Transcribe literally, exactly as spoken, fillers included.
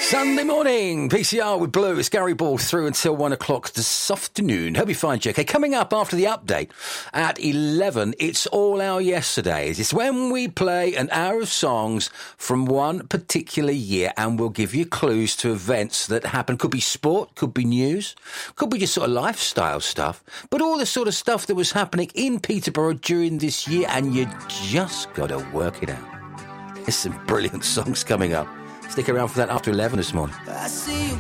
Sunday morning, P C R with Blue. It's Gary Ball through until one o'clock this afternoon. Hope you find J K. Coming up after the update at eleven, it's All Our Yesterdays. It's when we play an hour of songs from one particular year and we'll give you clues to events that happen. Could be sport, could be news, could be just sort of lifestyle stuff, but all the sort of stuff that was happening in Peterborough during this year, and you just got to work it out. There's some brilliant songs coming up. Stick around for that after eleven this morning. I see you